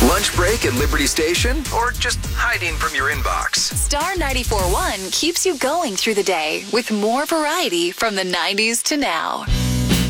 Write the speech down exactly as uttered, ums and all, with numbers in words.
Lunch break at Liberty Station, or just hiding from your inbox? Star ninety-four point one keeps you going through the day with more variety from the nineties to now.